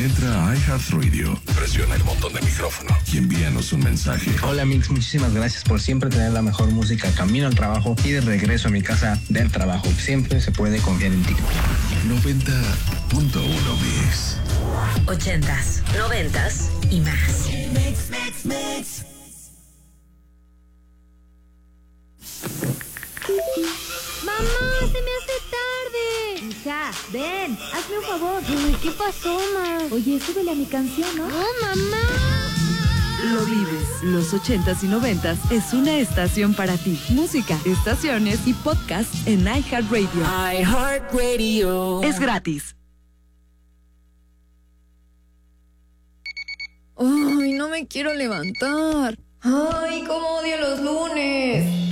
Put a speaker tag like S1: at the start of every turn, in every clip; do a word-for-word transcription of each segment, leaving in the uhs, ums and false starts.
S1: Entra a iHeartRadio, presiona el botón de micrófono y envíanos un mensaje.
S2: Hola Mix, muchísimas gracias por siempre tener la mejor música camino al trabajo y de regreso a mi casa del trabajo. Siempre se puede confiar en ti.
S1: noventa punto uno Mix.
S3: Ochentas, noventas y más.
S4: Mix, mix, mix.
S5: ¡Mamá, se me hace tarde! Hija, ven, hazme un favor. Ay, ¿qué pasó, ma? Oye, súbele a mi canción, ¿no? ¡No, mamá!
S6: Lo vives. Los ochentas y noventas es una estación para ti. Música, estaciones y podcasts en iHeartRadio.
S4: iHeartRadio.
S6: Es gratis.
S7: Ay, no me quiero levantar. Ay, cómo odio los lunes.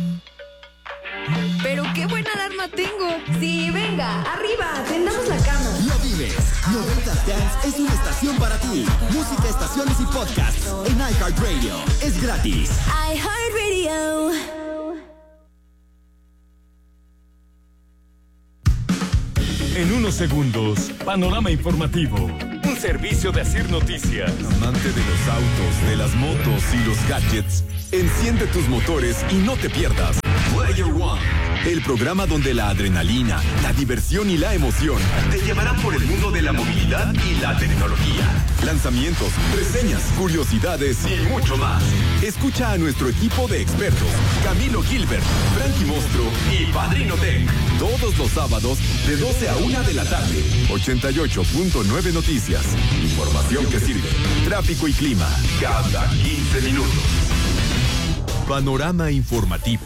S7: Pero qué buena alarma tengo.
S5: Sí, venga, arriba, tendamos la cama.
S8: Lo vives. noventas Dance es una estación para ti. Música, estaciones y podcasts en iHeartRadio. Es gratis.
S4: iHeartRadio.
S9: En unos segundos, panorama informativo. Un servicio de Asir Noticias.
S10: Amante de los autos, de las motos y los gadgets, enciende tus motores y no te pierdas Player One, el programa donde la adrenalina, la diversión y la emoción te llevarán por el mundo de la movilidad y la tecnología. Lanzamientos, reseñas, curiosidades y mucho más. Escucha a nuestro equipo de expertos, Camilo Gilbert, Frankie Mostro y Padrino Tech, todos los sábados de doce a una de la tarde. ochenta y ocho punto nueve Noticias. Información que sirve. Tráfico y clima cada quince minutos. Panorama informativo.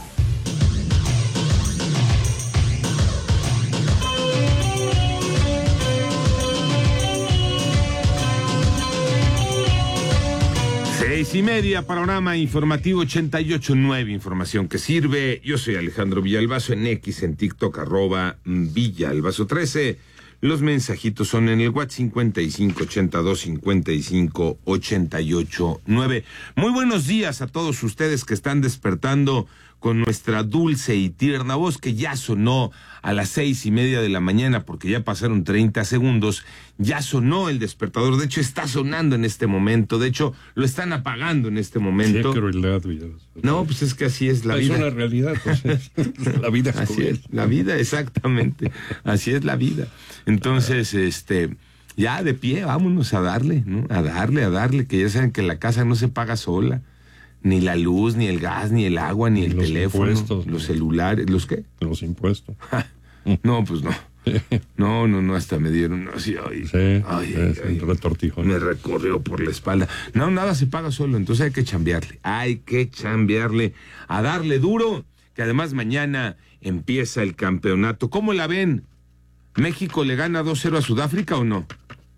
S11: Seis y media, panorama informativo ochenta y ocho nueve, información que sirve. Yo soy Alejandro Villalbazo, en X, en TikTok, arroba Villalbazo trece. Los mensajitos son en el WhatsApp cincuenta y cinco ochenta y dos cincuenta y cinco ochenta y ocho nueve. Muy buenos días a todos ustedes que están despertando con nuestra dulce y tierna voz, que ya sonó a las seis y media de la mañana, porque ya pasaron treinta segundos, ya sonó el despertador. De hecho, está sonando en este momento. De hecho, lo están apagando en este momento.
S12: Qué crueldad, Villalbazo.
S11: No, pues es que así es la
S12: es
S11: vida.
S12: Es una realidad. Pues, la vida es
S11: así
S12: cruel.
S11: es, la vida, exactamente. Así es la vida. Entonces, este, ya de pie, vámonos a darle, ¿no? A darle, a darle, que ya saben que la casa no se paga sola. Ni la luz, ni el gas, ni el agua, ni, ni el los teléfono, los ¿no? celulares, ¿los qué?
S12: Los impuestos.
S11: No, pues no. No, no, no, hasta me dieron así, ay,
S12: sí,
S11: ay, ay, ay,
S12: retortijón.
S11: Me recorrió por la espalda. No, nada se paga solo, entonces hay que chambearle, hay que chambearle, a darle duro, que además mañana empieza el campeonato. ¿Cómo la ven? ¿México le gana dos cero a Sudáfrica o no?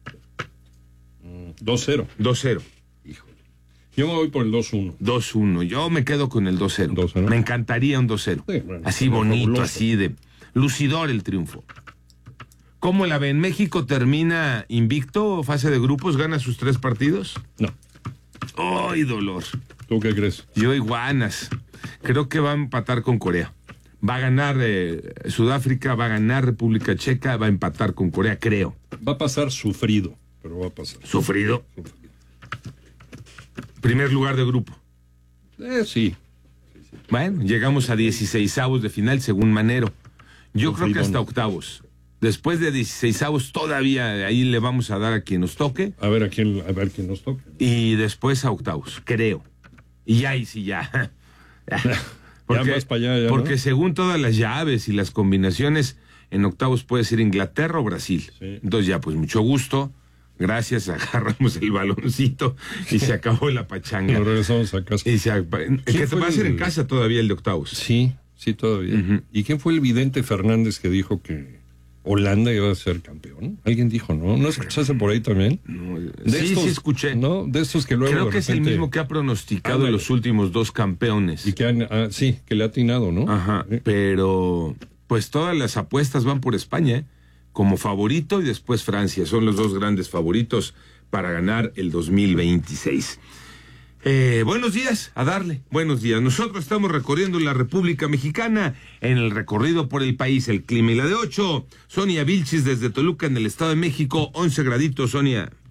S12: dos cero.
S11: dos cero.
S12: Yo me voy por el dos uno.
S11: dos uno. Yo me quedo con el dos cero.
S12: dos cero.
S11: Me encantaría un dos cero. Sí, bueno, así bonito, fabuloso. Así de lucidor el triunfo. ¿Cómo la ven? ¿México termina invicto, fase de grupos, gana sus tres partidos?
S12: No.
S11: ¡Ay, dolor!
S12: ¿Tú qué crees?
S11: Yo iguanas. Creo que va a empatar con Corea. Va a ganar eh, Sudáfrica, va a ganar República Checa, va a empatar con Corea, creo.
S12: Va a pasar sufrido, pero va a pasar.
S11: ¿Sufrido? Sufrido. Primer lugar de grupo.
S12: Eh, sí.
S11: Bueno, llegamos a dieciseisavos de final, según Manero. Yo Sufrido, creo que hasta no. octavos. Después de dieciseisavos todavía ahí le vamos a dar a quien nos toque.
S12: A ver a quién, a ver quién nos toque.
S11: Y después a octavos, creo. Y ahí sí ya. Porque,
S12: ya más para allá, ya,
S11: porque
S12: ¿no?
S11: según todas las llaves y las combinaciones, en octavos puede ser Inglaterra o Brasil. Sí. Entonces ya, pues mucho gusto. Gracias, agarramos el baloncito y se acabó la pachanga.
S12: Nos regresamos a casa.
S11: Y se, que te va a ser el... en casa todavía el de octavos.
S12: Sí, sí, todavía. Uh-huh. ¿Y quién fue el vidente Fernández que dijo que Holanda iba a ser campeón? ¿Alguien dijo, no? ¿No escuchaste por ahí también?
S11: No, de sí, estos, sí escuché.
S12: ¿No? De estos que luego
S11: creo que
S12: repente...
S11: es el mismo que ha pronosticado ah, los últimos dos campeones.
S12: Y que han, ah, sí, que le ha atinado, ¿no?
S11: Ajá, ¿sí? Pero pues todas las apuestas van por España, ¿eh? Como favorito y después Francia. Son los dos grandes favoritos para ganar el dos mil veintiséis. Eh, buenos días, a darle. Buenos días. Nosotros estamos recorriendo la República Mexicana en el recorrido por el país. El clima y la de ocho. Sonia Vilchis desde Toluca en el Estado de México. once graditos, Sonia.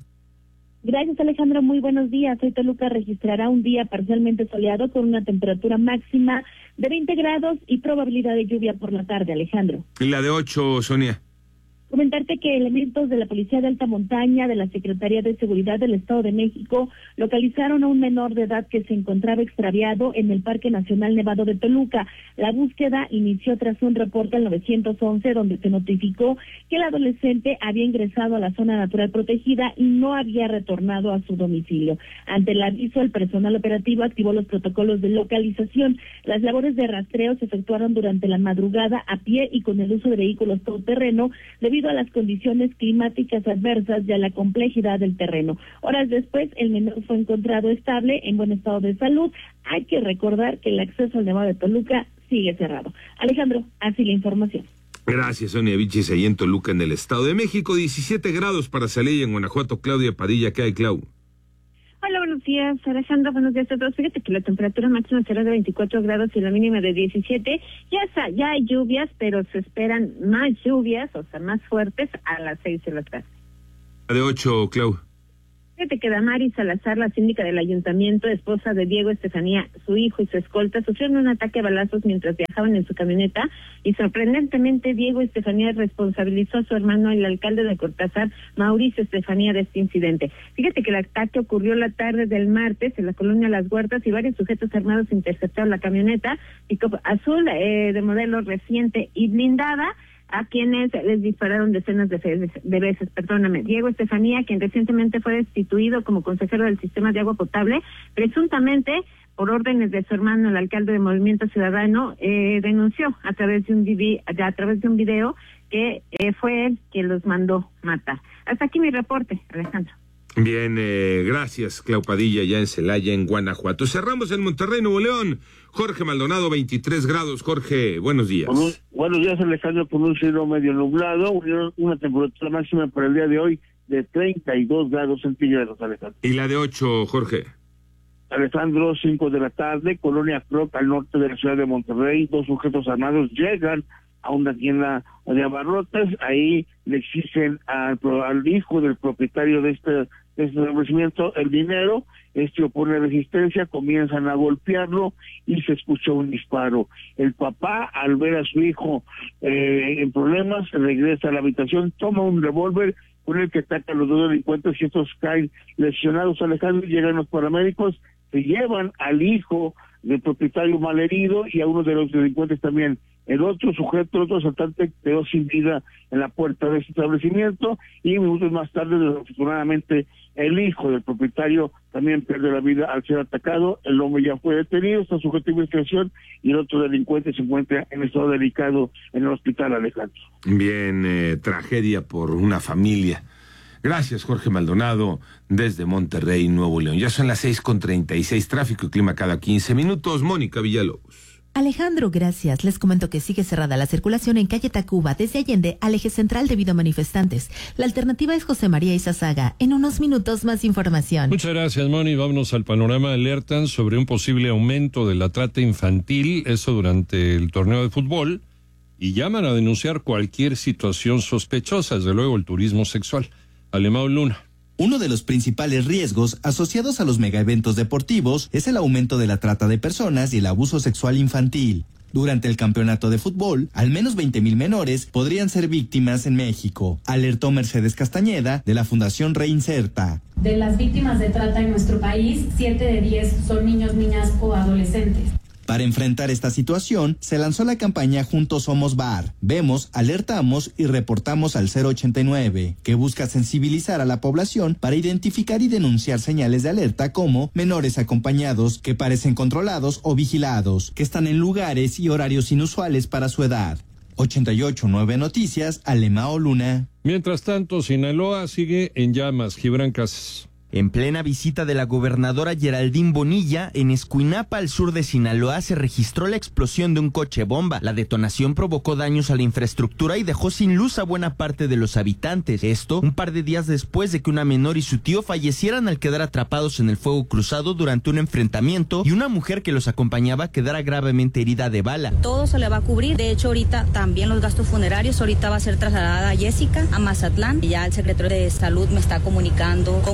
S13: Gracias, Alejandro. Muy buenos días. Hoy Toluca registrará un día parcialmente soleado con una temperatura máxima de veinte grados y probabilidad de lluvia por la tarde, Alejandro.
S11: Y la de ocho, Sonia.
S13: Comentarte que elementos de la Policía de Alta Montaña, de la Secretaría de Seguridad del Estado de México, localizaron a un menor de edad que se encontraba extraviado en el Parque Nacional Nevado de Toluca. La búsqueda inició tras un reporte al nueve once, donde se notificó que el adolescente había ingresado a la zona natural protegida y no había retornado a su domicilio. Ante el aviso, el personal operativo activó los protocolos de localización. Las labores de rastreo se efectuaron durante la madrugada a pie y con el uso de vehículos todoterreno, debido a las condiciones climáticas adversas y a la complejidad del terreno. Horas después, el menor fue encontrado estable, en buen estado de salud. Hay que recordar que el acceso al Nevado de Toluca sigue cerrado. Alejandro, así la información.
S11: Gracias, Sonia Vichis, ahí en Toluca, en el Estado de México. diecisiete grados para Celaya, en Guanajuato. Claudia Padilla, ¿qué hay, Clau?
S14: Hola, buenos días, Alejandro. Buenos días a todos. Fíjate que la temperatura máxima será de veinticuatro grados y la mínima de diecisiete. Ya, sa- ya hay lluvias, pero se esperan más lluvias, o sea, más fuertes, a las seis de la tarde.
S11: La de ocho, Clau.
S14: Fíjate que Damaris Salazar, la síndica del ayuntamiento, esposa de Diego Estefanía, su hijo y su escolta, sufrieron un ataque a balazos mientras viajaban en su camioneta y sorprendentemente Diego Estefanía responsabilizó a su hermano, el alcalde de Cortázar, Mauricio Estefanía, de este incidente. Fíjate que el ataque ocurrió la tarde del martes en la colonia Las Huertas y varios sujetos armados interceptaron la camioneta pick-up azul eh, de modelo reciente y blindada, a quienes les dispararon decenas de veces, de veces, perdóname. Diego Estefanía, quien recientemente fue destituido como consejero del sistema de agua potable, presuntamente por órdenes de su hermano, el alcalde de Movimiento Ciudadano, eh, denunció a través de un divi, a través de un video que eh, fue él quien los mandó matar. Hasta aquí mi reporte, Alejandro.
S11: Bien, eh, gracias, Clau Padilla, ya en Celaya, en Guanajuato. Cerramos en Monterrey, Nuevo León. Jorge Maldonado, veintitrés grados. Jorge, buenos días.
S15: Un, buenos días, Alejandro, con un cielo medio nublado, una, una temperatura máxima para el día de hoy de treinta y dos grados centígrados, Alejandro.
S11: ¿Y la de ocho, Jorge?
S15: Alejandro, cinco de la tarde, Colonia Croc, al norte de la ciudad de Monterrey, dos sujetos armados llegan a una tienda de abarrotes, ahí le exigen al, al hijo del propietario de este, de este establecimiento el dinero, este opone resistencia, comienzan a golpearlo y se escuchó un disparo. El papá, al ver a su hijo eh, en problemas, regresa a la habitación, toma un revólver con el que ataca a los dos delincuentes y estos caen lesionados, Alejandro, llegan los paramédicos, se llevan al hijo del propietario malherido y a uno de los delincuentes también. El otro sujeto, el otro asaltante, quedó sin vida en la puerta de ese establecimiento y minutos más tarde, desafortunadamente, el hijo del propietario también pierde la vida al ser atacado. El hombre ya fue detenido, está sujeto a investigación y el otro delincuente se encuentra en estado delicado en el hospital, Alejandro.
S11: Bien, eh, tragedia por una familia. Gracias, Jorge Maldonado, desde Monterrey, Nuevo León. Ya son las seis con treinta y seis, tráfico y clima cada quince minutos. Mónica Villalobos.
S16: Alejandro, gracias. Les comento que sigue cerrada la circulación en calle Tacuba desde Allende al eje central debido a manifestantes. La alternativa es José María Izazaga. En unos minutos más información.
S12: Muchas gracias, Moni. Vámonos al panorama. Alertan sobre un posible aumento de la trata infantil, eso durante el torneo de fútbol, y llaman a denunciar cualquier situación sospechosa, desde luego el turismo sexual. Alemão Luna.
S17: Uno de los principales riesgos asociados a los megaeventos deportivos es el aumento de la trata de personas y el abuso sexual infantil. Durante el campeonato de fútbol, al menos veinte mil menores podrían ser víctimas en México, alertó Mercedes Castañeda de la Fundación Reinserta.
S18: De las víctimas de trata en nuestro país, siete de diez son niños, niñas o adolescentes.
S17: Para enfrentar esta situación, se lanzó la campaña Juntos Somos Bar. Vemos, alertamos y reportamos al cero ochenta y nueve, que busca sensibilizar a la población para identificar y denunciar señales de alerta como menores acompañados que parecen controlados o vigilados, que están en lugares y horarios inusuales para su edad. ochenta y ocho nueve Noticias, Alemão Luna.
S12: Mientras tanto, Sinaloa sigue en llamas. Gibran Casas.
S19: En plena visita de la gobernadora Geraldine Bonilla, en Escuinapa, al sur de Sinaloa, se registró la explosión de un coche bomba. La detonación provocó daños a la infraestructura y dejó sin luz a buena parte de los habitantes. Esto, un par de días después de que una menor y su tío fallecieran al quedar atrapados en el fuego cruzado durante un enfrentamiento y una mujer que los acompañaba quedara gravemente herida de bala.
S20: Todo se le va a cubrir. De hecho, ahorita también los gastos funerarios. Ahorita va a ser trasladada a Jessica, a Mazatlán. Y ya el secretario de Salud me está comunicando cómo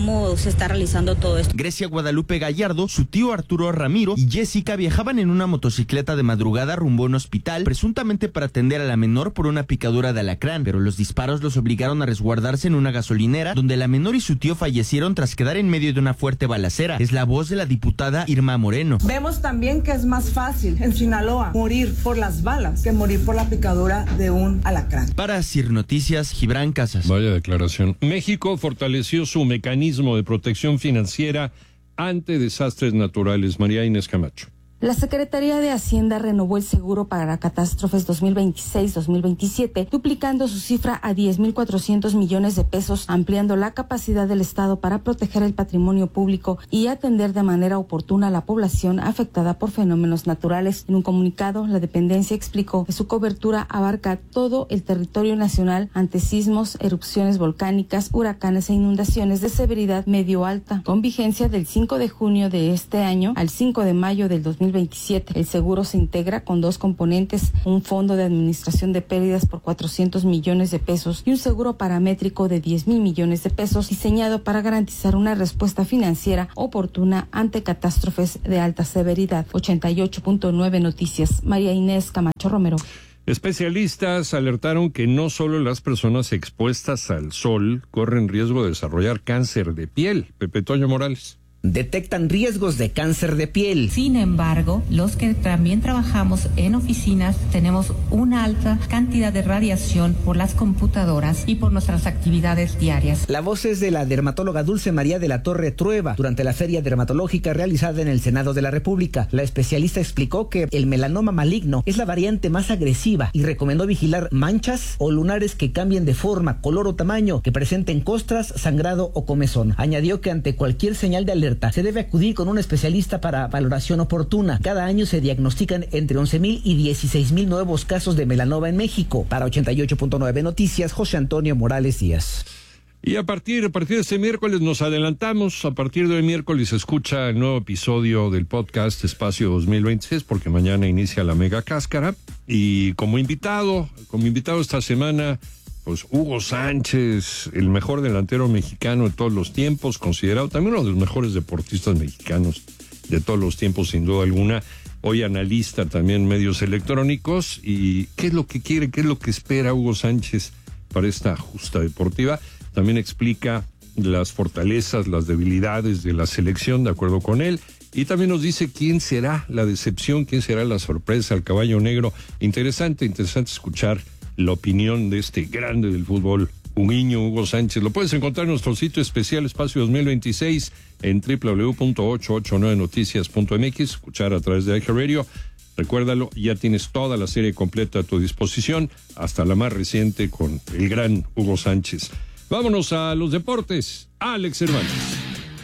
S20: se está realizando todo esto.
S19: Grecia Guadalupe Gallardo, su tío Arturo Ramiro y Jessica viajaban en una motocicleta de madrugada rumbo a un hospital, presuntamente para atender a la menor por una picadura de alacrán, pero los disparos los obligaron a resguardarse en una gasolinera, donde la menor y su tío fallecieron tras quedar en medio de una fuerte balacera. Es la voz de la diputada Irma Moreno.
S21: Vemos también que es más fácil en Sinaloa morir por las balas que morir por la picadura de un alacrán.
S19: Para Sir Noticias, Gibran Casas.
S12: Vaya declaración. México fortaleció su mecanismo de protección financiera ante desastres naturales. María Inés Camacho.
S22: La Secretaría de Hacienda renovó el seguro para catástrofes dos mil veintiséis dos mil veintisiete, duplicando su cifra a diez mil cuatrocientos millones de pesos, ampliando la capacidad del Estado para proteger el patrimonio público y atender de manera oportuna a la población afectada por fenómenos naturales. En un comunicado, la dependencia explicó que su cobertura abarca todo el territorio nacional ante sismos, erupciones volcánicas, huracanes e inundaciones de severidad medio-alta, con vigencia del cinco de junio de este año al cinco de mayo del dos mil veintisiete. El seguro se integra con dos componentes, un fondo de administración de pérdidas por cuatrocientos millones de pesos y un seguro paramétrico de diez mil millones de pesos, diseñado para garantizar una respuesta financiera oportuna ante catástrofes de alta severidad. ochenta y ocho punto nueve Noticias, María Inés Camacho Romero.
S12: Especialistas alertaron que no solo las personas expuestas al sol corren riesgo de desarrollar cáncer de piel. Pepe Toño Morales.
S23: Detectan riesgos de cáncer de piel.
S24: Sin embargo, los que también trabajamos en oficinas tenemos una alta cantidad de radiación por las computadoras y por nuestras actividades diarias.
S23: La voz es de la dermatóloga Dulce María de la Torre Trueba durante la feria dermatológica realizada en el Senado de la República. La especialista explicó que el melanoma maligno es la variante más agresiva y recomendó vigilar manchas o lunares que cambien de forma, color o tamaño, que presenten costras, sangrado o comezón. Añadió que ante cualquier señal de alerta se debe acudir con un especialista para valoración oportuna. Cada año se diagnostican entre once mil y dieciséis mil nuevos casos de melanoma en México. Para ochenta y ocho punto nueve Noticias, José Antonio Morales Díaz.
S12: Y a partir, a partir de este miércoles nos adelantamos. A partir de hoy miércoles se escucha el nuevo episodio del podcast Espacio dos mil veintiséis, porque mañana inicia la mega cáscara. Y como invitado, como invitado esta semana, pues Hugo Sánchez, el mejor delantero mexicano de todos los tiempos, considerado también uno de los mejores deportistas mexicanos de todos los tiempos, sin duda alguna. Hoy analista también en medios electrónicos. ¿Y qué es lo que quiere, qué es lo que espera Hugo Sánchez para esta justa deportiva? También explica las fortalezas, las debilidades de la selección, de acuerdo con él. Y también nos dice quién será la decepción, quién será la sorpresa, el caballo negro. Interesante, interesante escuchar la opinión de este grande del fútbol, Huguiño, Hugo Sánchez. Lo puedes encontrar en nuestro sitio especial Espacio dos mil veintiséis en doble u doble u doble u punto ochocientos ochenta y nueve noticias punto m x, escuchar a través de iHeartRadio. Recuérdalo, ya tienes toda la serie completa a tu disposición, hasta la más reciente con el gran Hugo Sánchez. Vámonos a los deportes. Alex Cervantes.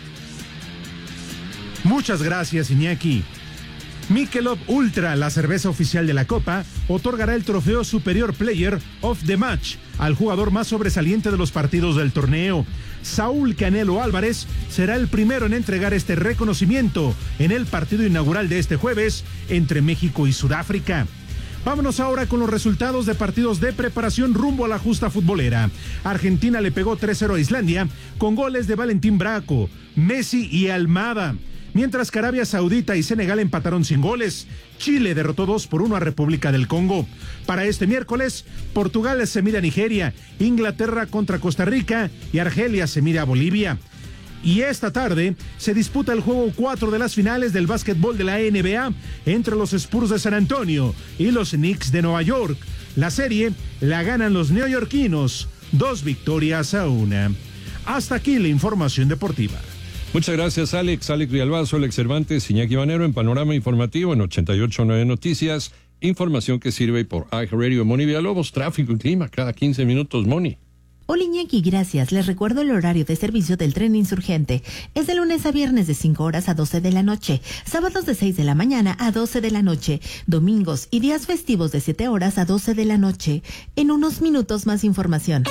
S25: Muchas gracias, Iñaki. Michelob Ultra, la cerveza oficial de la Copa, otorgará el trofeo Superior Player of the Match al jugador más sobresaliente de los partidos del torneo. Saúl Canelo Álvarez será el primero en entregar este reconocimiento en el partido inaugural de este jueves entre México y Sudáfrica. Vámonos ahora con los resultados de partidos de preparación rumbo a la justa futbolera. Argentina le pegó tres cero a Islandia con goles de Valentín Braco, Messi y Almada. Mientras que Arabia Saudita y Senegal empataron sin goles. Chile derrotó dos por uno a República del Congo. Para este miércoles, Portugal se mide a Nigeria, Inglaterra contra Costa Rica y Argelia se mide a Bolivia. Y esta tarde se disputa el juego cuatro de las finales del básquetbol de la N B A entre los Spurs de San Antonio y los Knicks de Nueva York. La serie la ganan los neoyorquinos, dos victorias a una. Hasta aquí la información deportiva.
S12: Muchas gracias, Alex. Alex Villalbazo, Alex Cervantes, Iñaki Banero en Panorama Informativo en ochenta y ocho punto nueve Noticias. Información que sirve por iHeartRadio. Moni Villalobos, tráfico y clima cada quince minutos, Moni.
S16: Hola Iñaki, gracias. Les recuerdo el horario de servicio del tren insurgente. Es de lunes a viernes de cinco horas a doce de la noche, sábados de seis de la mañana a doce de la noche, domingos y días festivos de siete horas a doce de la noche. En unos minutos más información.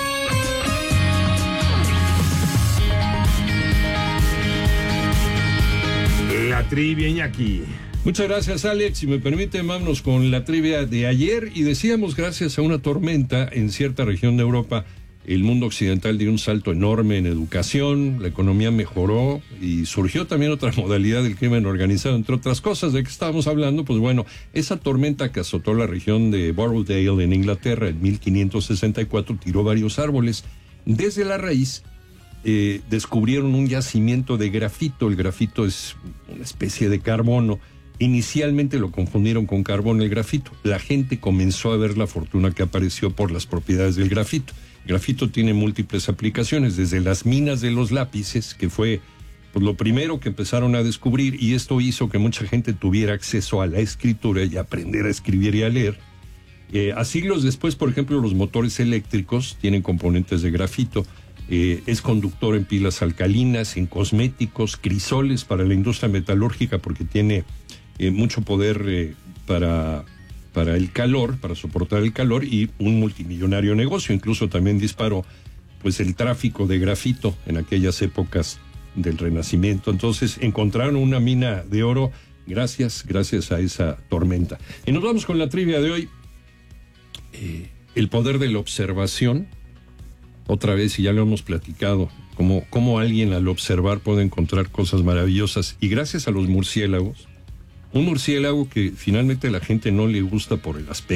S11: La trivia, Iñaki.
S12: Muchas gracias, Alex. Si me permite, vámonos con la trivia de ayer. Y decíamos, gracias a una tormenta en cierta región de Europa, el mundo occidental dio un salto enorme en educación, la economía mejoró y surgió también otra modalidad del crimen organizado, entre otras cosas. ¿De qué estábamos hablando? Pues bueno, esa tormenta que azotó la región de Borrowdale en Inglaterra en mil quinientos sesenta y cuatro tiró varios árboles. Desde la raíz eh, descubrieron un yacimiento de grafito. El grafito es una especie de carbono. Inicialmente lo confundieron con carbón el grafito. La gente comenzó a ver la fortuna que apareció por las propiedades del grafito. El grafito tiene múltiples aplicaciones, desde las minas de los lápices, que fue pues, lo primero que empezaron a descubrir, y esto hizo que mucha gente tuviera acceso a la escritura y aprender a escribir y a leer. Eh, a siglos después, por ejemplo, los motores eléctricos tienen componentes de grafito. Eh, es conductor en pilas alcalinas, en cosméticos, crisoles para la industria metalúrgica, porque tiene eh, mucho poder eh, para... para el calor, para soportar el calor, y un multimillonario negocio. Incluso también disparó pues el tráfico de grafito en aquellas épocas del Renacimiento. Entonces encontraron una mina de oro gracias, gracias a esa tormenta. Y nos vamos con la trivia de hoy. Eh, el poder de la observación, otra vez, y ya lo hemos platicado, como, como alguien al observar puede encontrar cosas maravillosas, y gracias a los murciélagos. Un murciélago que finalmente a la gente no le gusta por el aspecto